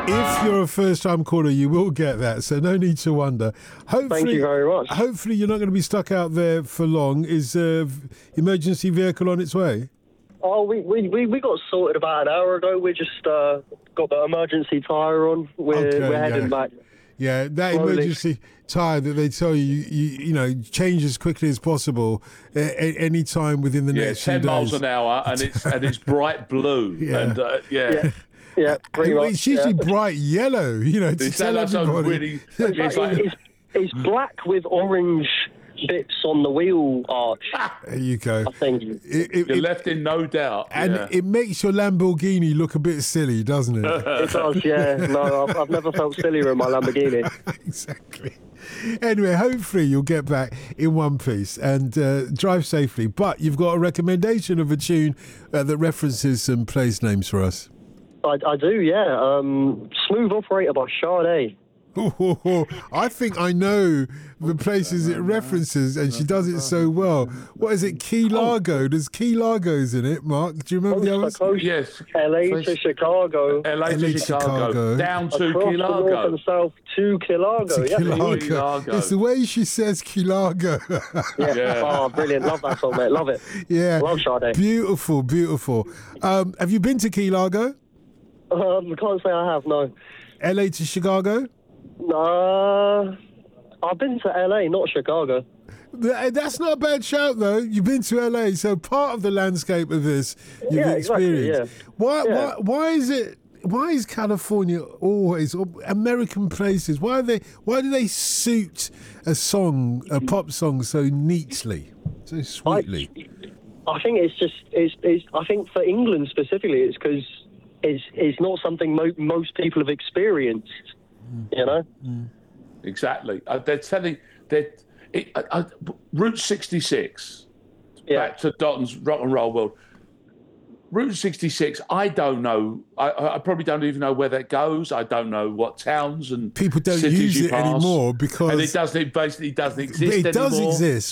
If you're a first-time caller, you will get that, so no need to wonder. Hopefully, Thank you very much. Hopefully you're not going to be stuck out there for long. Is emergency vehicle on its way? Oh, we got sorted about an hour ago. We just got the emergency tyre on. We're heading back. Yeah, that slowly. Emergency tyre that they tell you know, change as quickly as possible any time within the next few 10 days. miles an hour, and it's bright blue. Yeah. And Yeah, pretty much. It's usually bright yellow, you know, to It's tell everybody. really. It's black with orange bits on the wheel arch. There you go. I think. You're left in no doubt. And it makes your Lamborghini look a bit silly, doesn't it? It does, yeah. No, I've never felt sillier in my Lamborghini. Exactly. Anyway, hopefully you'll get back in one piece and drive safely. But you've got a recommendation of a tune that references some place names for us. I do, yeah. Smooth Operator by Sade. I think I know the places it references, and she does it so well. What is it? Key Largo. There's Key Largo's in it, Mark. Do you remember the others? Yes. LA to Chicago. LA to Chicago. Down to Across Key the north Largo. and south to Key Largo. Key Largo. Key Largo. It's the way she says Key Largo. Yeah. Oh, brilliant. Love that song, mate. Love it. Yeah. Love Sade. Beautiful, beautiful. Have you been to Key Largo? Can't say I have, no. LA to Chicago? I've been to LA, not Chicago. That's not a bad shout, though. You've been to LA, so part of the landscape of this you've experienced. Exactly, Why is California always American places? Why do they suit a pop song so neatly, so sweetly? I think I think for England specifically, it's because it's not something most people have experienced. You know. Exactly. They're telling that Route 66. Back to Dotton's Rock and Roll World. Route 66, I don't know. I probably don't even know where that goes. I don't know what towns and people don't cities use you it pass. anymore because and it basically doesn't exist anymore. It does exist,